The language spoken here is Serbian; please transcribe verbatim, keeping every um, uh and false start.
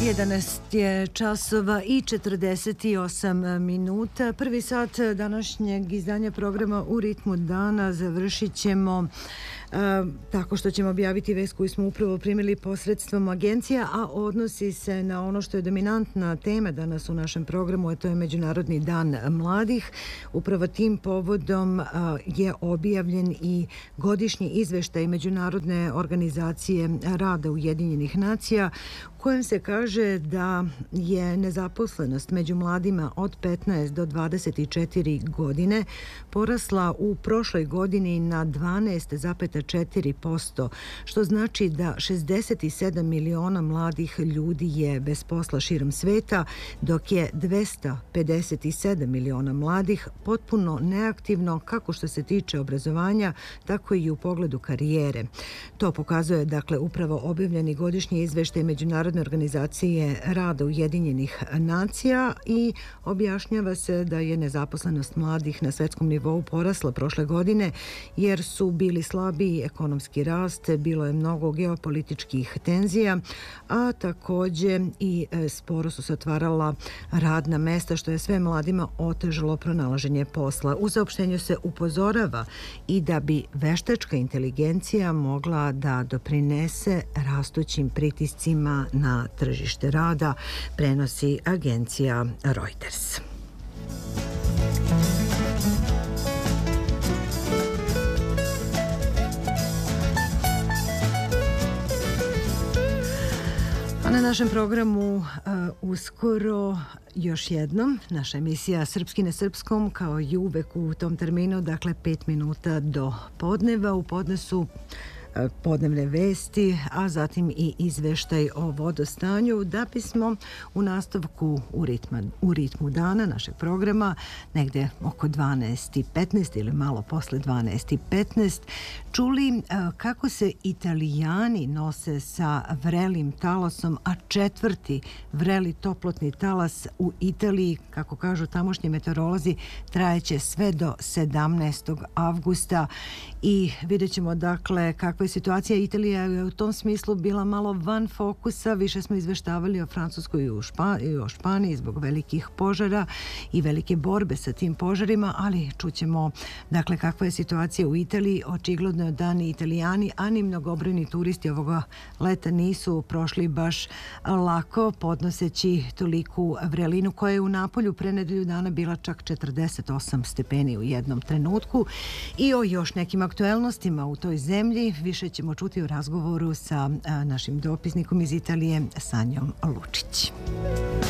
jedanaest je časova i četrdeset osam minuta. Prvi sat današnjeg izdanja programa U ritmu dana završit ćemo uh, tako što ćemo objaviti vest koju smo upravo primili posredstvom agencija, a odnosi se na ono što je dominantna tema danas u našem programu, a to je Međunarodni dan mladih. Upravo tim povodom uh, je objavljen i godišnji izveštaj Međunarodne organizacije rada Ujedinjenih nacija, u kojem se kaže da je nezaposlenost među mladima od petnaest do dvadeset četiri godine porasla u prošloj godini na dvanaest zarez četiri posto, što znači da šezdeset sedam miliona mladih ljudi je bez posla širom sveta, dok je dvesta pedeset sedam miliona mladih potpuno neaktivno kako što se tiče obrazovanja, tako i u pogledu karijere. To pokazuje, dakle, upravo objavljeni godišnji izveštaj Međunarodne organizacije rada Ujedinjenih nacija i objašnjava se da je nezaposlenost mladih na svetskom nivou porasla prošle godine jer su bili slabiji ekonomski rast, bilo je mnogo geopolitičkih tenzija, a takođe i sporo su se otvarala radna mesta, što je sve mladima otežalo pronalaženje posla. U saopštenju se upozorava i da bi veštačka inteligencija mogla da doprinese rastućim pritiscima na tržište rada, prenosi agencija Reuters. A na našem programu uh, uskoro još jednom naša emisija Srpski na srpskom, kao i uvek u tom terminu, dakle pet minuta do podneva. U podnesu podnevne vesti, a zatim i izveštaj o vodostanju, da bismo u nastavku u, ritma, u ritmu dana našeg programa, negde oko dvanaest i petnaest ili malo posle dvanaest i petnaest, čuli kako se Italijani nose sa vrelim talasom, a četvrti vreli toplotni talas u Italiji, kako kažu tamošnji meteorolozi, trajeće sve do sedamnaestog avgusta i vidjet ćemo, dakle, kakva je situacija. Italija je u tom smislu bila malo van fokusa, više smo izveštavali o Francuskoj i o, Špa, i o Španiji zbog velikih požara i velike borbe sa tim požarima, ali čućemo, dakle, kakva je situacija u Italiji. Očigledno je da ni Italijani, a ni mnogobrojni turisti ovoga leta nisu prošli baš lako, podnoseći toliku vrelinu koja je u Napolju pre nedelju dana bila čak četrdeset osam stepeni u jednom trenutku. I o još nekim aktuelnostima u toj zemlji više ćemo čuti u razgovoru sa našim dopisnikom iz Italije, Sanjom Lučić.